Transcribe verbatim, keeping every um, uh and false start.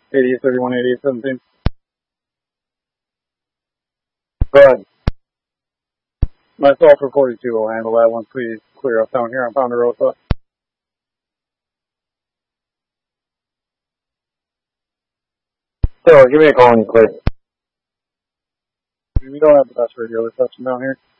eighty-eight thirty-one, eighty-eight seventeen. Go ahead. Myself for forty-two will handle that one. Please clear up down here on Ponderosa. So, give me a call when you clear. We don't have the best radio reception down here.